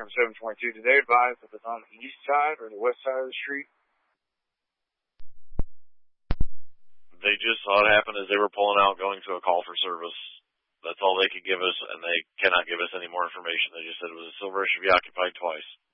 from 722 today. Advised if it's on the east side or the west side of the street. They just saw it happen as they were pulling out, going to a call for service. That's all they could give us, and they cannot give us any more information. They just said it was a silver SUV occupied twice.